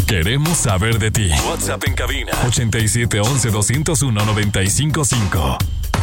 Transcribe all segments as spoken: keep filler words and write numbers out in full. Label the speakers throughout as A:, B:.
A: Queremos saber de ti. WhatsApp en cabina ochenta y siete once doscientos uno noventa y cinco cinco.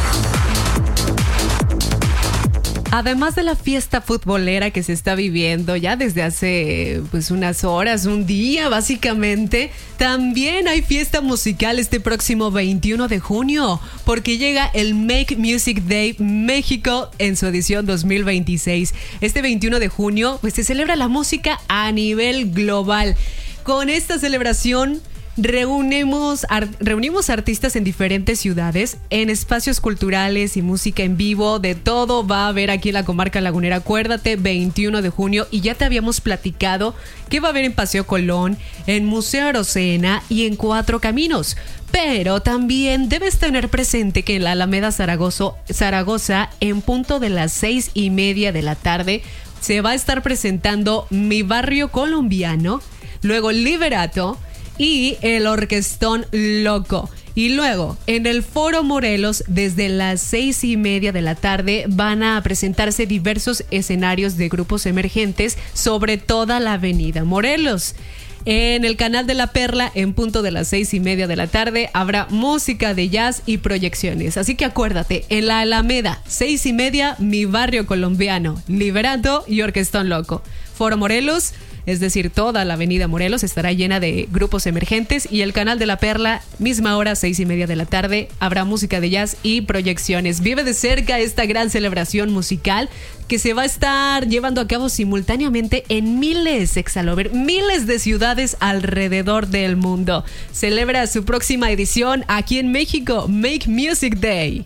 B: Además de la fiesta futbolera que se está viviendo ya desde hace pues unas horas, un día básicamente, también hay fiesta musical este próximo veintiuno de junio, porque llega el Make Music Day México en su edición dos mil veintiséis. Este veintiuno de junio pues se celebra la música a nivel global. Con esta celebración Reunimos, ar, reunimos artistas en diferentes ciudades, en espacios culturales y música en vivo, de todo va a haber aquí en la comarca lagunera. Acuérdate, veintiuno de junio, y ya te habíamos platicado que va a haber en Paseo Colón, en Museo Arocena y en Cuatro Caminos. Pero también debes tener presente que en la Alameda Zaragoza, Zaragoza, en punto de las seis y media de la tarde, se va a estar presentando Mi Barrio Colombiano, luego Liberato y el Orquestón Loco. Y luego, en el Foro Morelos, desde las seis y media de la tarde, van a presentarse diversos escenarios de grupos emergentes sobre toda la avenida Morelos. En el Canal de la Perla, en punto de las seis y media de la tarde, habrá música de jazz y proyecciones. Así que acuérdate, en la Alameda, seis y media, Mi Barrio Colombiano, Liberato y Orquestón Loco. Foro Morelos, es decir, toda la avenida Morelos estará llena de grupos emergentes, y el Canal de la Perla, misma hora, seis y media de la tarde, habrá música de jazz y proyecciones. Vive de cerca esta gran celebración musical que se va a estar llevando a cabo simultáneamente en miles, Exalover, miles de ciudades alrededor del mundo. Celebra su próxima edición aquí en México, Make Music Day.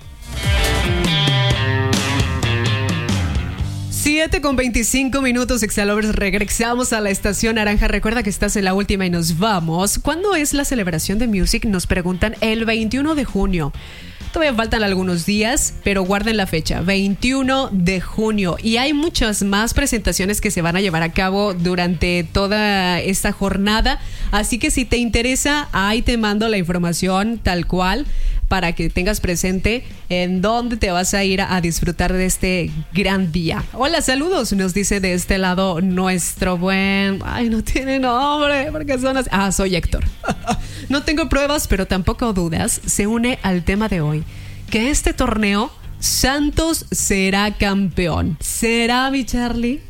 B: siete con veinticinco minutos, Exalovers. Regresamos a la estación naranja. Recuerda que estás en la última y nos vamos. ¿Cuándo es la celebración de Music? Nos preguntan. El veintiuno de junio. Todavía faltan algunos días, pero guarden la fecha, veintiuno de junio. Y hay muchas más presentaciones que se van a llevar a cabo durante toda esta jornada. Así que si te interesa, ahí te mando la información tal cual, para que tengas presente en dónde te vas a ir a disfrutar de este gran día. Hola, saludos, nos dice de este lado nuestro buen... Ay, no tiene nombre, porque son así. Ah, soy Héctor. No tengo pruebas, pero tampoco dudas. Se une al tema de hoy, que este torneo, Santos será campeón. ¿Será, mi Charlie?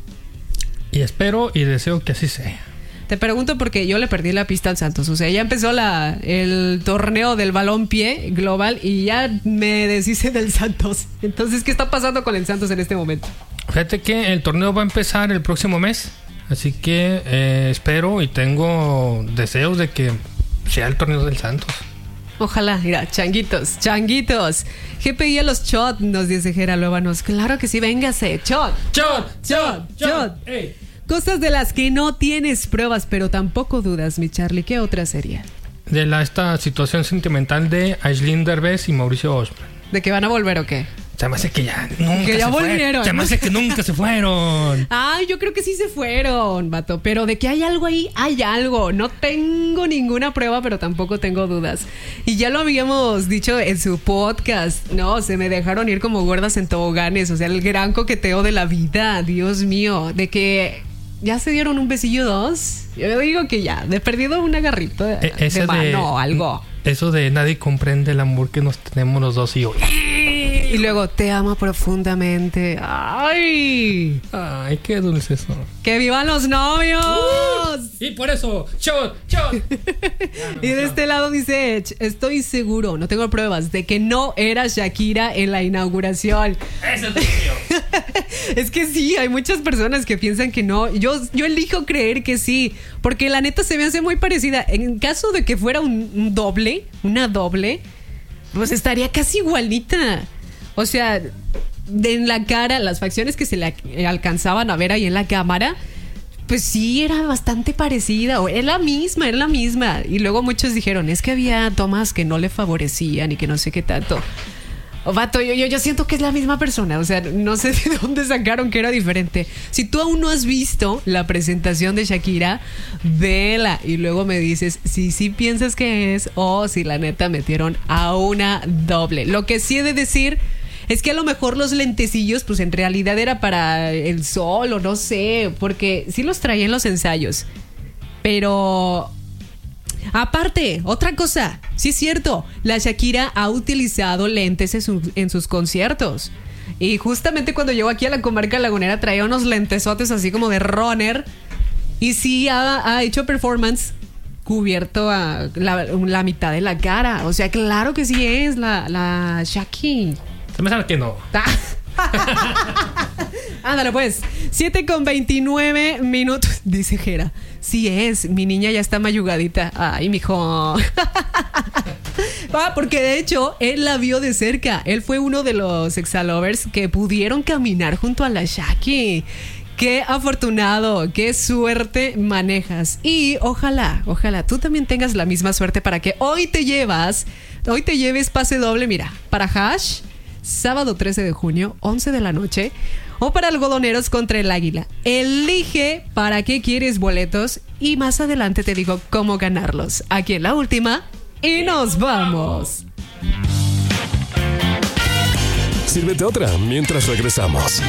C: Y espero y deseo que así sea.
B: Te pregunto porque yo le perdí la pista al Santos. O sea, ya empezó la, el torneo del balompié global y ya me deshice del Santos. Entonces, ¿qué está pasando con el Santos en este momento?
C: Fíjate que el torneo va a empezar el próximo mes. Así que eh, espero y tengo deseos de que sea el torneo del Santos.
B: Ojalá, mira, changuitos, changuitos. G P I a los shot, nos dice Gera Luébanos. Claro que sí, véngase. Shot, shot, shot, shot. Ey. Cosas de las que no tienes pruebas, pero tampoco dudas, mi Charlie. ¿Qué otra sería?
C: De la, esta situación sentimental de Aislinn Derbez y Mauricio Osman.
B: ¿De que van a volver o qué?
C: Se me hace que ya nunca
B: que ya
C: se
B: volvieron.
C: fueron. Se me hace que nunca se fueron.
B: Ay, yo creo que sí se fueron, vato. Pero de que hay algo ahí, hay algo. No tengo ninguna prueba, pero tampoco tengo dudas. Y ya lo habíamos dicho en su podcast, ¿no? Se me dejaron ir como gordas en toboganes. O sea, el gran coqueteo de la vida. Dios mío. De que... ¿ya se dieron un besillo dos? Yo digo que ya, de perdido un agarrito de,
C: e-
B: de mano o algo.
C: Eso de nadie comprende el amor que nos tenemos los dos y yo.
B: Y luego, te amo profundamente. ¡Ay!
C: Ay, qué dulce eso.
B: ¡Que vivan los novios!
C: Uh, y por eso, shot, shot.
B: Y de este lado dice Edge, estoy seguro, no tengo pruebas, de que no era Shakira en la inauguración.
C: Ese es el mío.
B: Es que sí, hay muchas personas que piensan que no. Yo, yo elijo creer que sí, porque la neta se me hace muy parecida. En caso de que fuera un, un doble, una doble, pues estaría casi igualita. O sea, de en la cara, las facciones que se le alcanzaban a ver ahí en la cámara, pues sí, era bastante parecida. O era la misma, era la misma. Y luego muchos dijeron, es que había tomas que no le favorecían y que no sé qué tanto. Oh, vato, yo, yo, yo siento que es la misma persona. O sea, no sé de dónde sacaron que era diferente. Si tú aún no has visto la presentación de Shakira, vela y luego me dices si sí piensas que es o si la neta metieron a una doble. Lo que sí he de decir es que a lo mejor los lentecillos pues en realidad era para el sol o no sé, porque sí los traía en los ensayos. Pero aparte, otra cosa, sí es cierto, la Shakira ha utilizado lentes en, su, en sus conciertos. Y justamente cuando llegó aquí a la comarca lagunera traía unos lentesotes así como de runner. Y sí ha, ha hecho performance cubierto a la, la mitad de la cara. O sea, claro que sí es la, la Shakira.
C: Se me sabe que no.
B: Ándale pues, siete con veintinueve minutos. Dice Jera, sí es, mi niña ya está mayugadita. Ay, mijo. Ah, porque de hecho él la vio de cerca. Él fue uno de los Exalovers que pudieron caminar junto a la Shaki. Qué afortunado, qué suerte manejas. Y ojalá, ojalá tú también tengas la misma suerte para que hoy te llevas, hoy te lleves pase doble, mira, para Hash, sábado trece de junio, once de la noche, o para Algodoneros contra el Águila. Elige para qué quieres boletos y más adelante te digo cómo ganarlos. Aquí en La Última y nos vamos.
A: Sírvete otra mientras regresamos.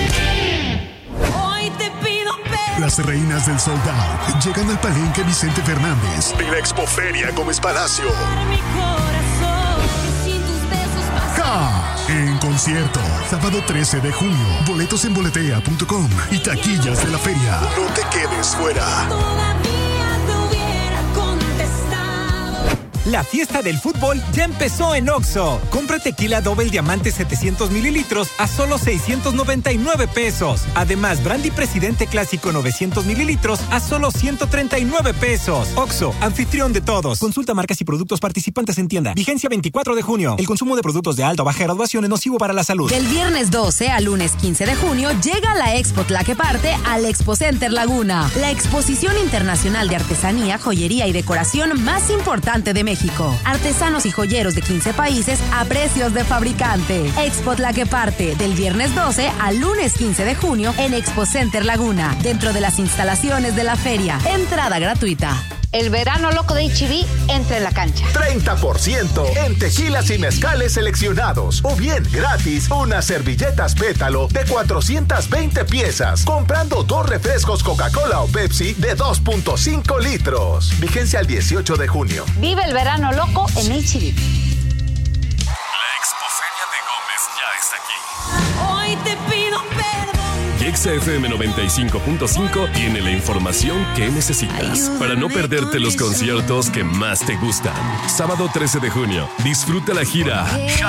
D: Las reinas del sold out llegan al Palenque Vicente Fernández de la Expoferia Gómez Palacio. ¡Ja! En concierto, sábado trece de junio. Boletos en boletea punto com y taquillas de la feria. No te quedes fuera.
E: La fiesta del fútbol ya empezó en Oxxo. Compra tequila Double Diamante setecientos mililitros a solo seiscientos noventa y nueve pesos. Además, Brandy Presidente Clásico novecientos mililitros a solo ciento treinta y nueve pesos. Oxxo, anfitrión de todos. Consulta marcas y productos participantes en tienda. Vigencia veinticuatro de junio. El consumo de productos de alta o baja graduación es nocivo para la salud.
F: Del viernes doce al lunes quince de junio llega la Expo Tlaqueparte al Expo Center Laguna. La exposición internacional de artesanía, joyería y decoración más importante de México. México. Artesanos y joyeros de quince países a precios de fabricante. Expo Tlaqueparte, del viernes doce al lunes quince de junio en Expo Center Laguna, dentro de las instalaciones de la feria. Entrada gratuita.
G: El verano loco de H E B entra en la cancha.
H: treinta por ciento en tequilas y mezcales seleccionados. O bien, gratis, unas servilletas pétalo de cuatrocientas veinte piezas. Comprando dos refrescos Coca-Cola o Pepsi de dos punto cinco litros. Vigencia al dieciocho de junio.
G: Vive el verano loco en H E B.
A: La Expoferia de Gómez ya está aquí.
I: Hoy te pido perdón.
A: Exa F M noventa y cinco punto cinco tiene la información que necesitas para no perderte los conciertos que más te gustan. Sábado trece de junio, disfruta la gira